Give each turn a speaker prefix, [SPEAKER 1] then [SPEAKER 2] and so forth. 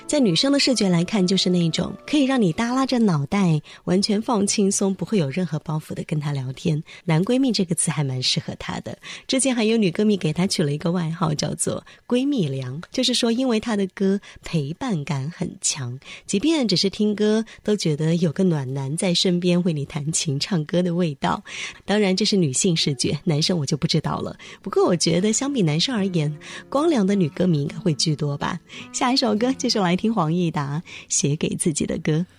[SPEAKER 1] 在女生的视觉来看，就是那种可以让你耷拉着脑袋完全放轻松，不会有任何包袱的跟她聊天。男闺蜜这个词还蛮适合她的，之前还有女歌迷给她取了一个外号叫做闺蜜凉，就是说因为她的歌陪伴感很强，即便只是听歌都觉得有个暖男在身边为你弹琴唱歌的味道。当然这是女性视觉，男生我就不知道了，不过我觉得相比男生而言，光良的女歌迷应该会居多吧。下一首歌就是来听黄义达写给自己的歌。